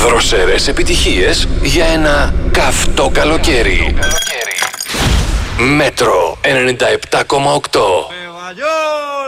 Δροσερές επιτυχίες για ένα καυτό καλοκαίρι. Μέτρο 97,8.